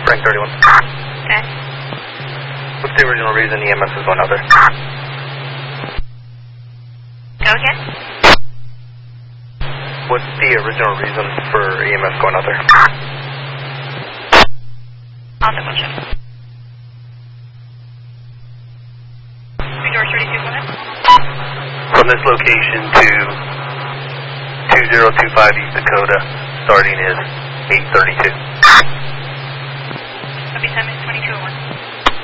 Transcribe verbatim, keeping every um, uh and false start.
Frank thirty-one. Okay. What's the original reason E M S is going out there? Go again? What's the original reason for E M S going out there? I'll double check. Three George thirty-two, go ahead. From this location to two zero two five East Dakota, starting is eight thirty-two. Copy, time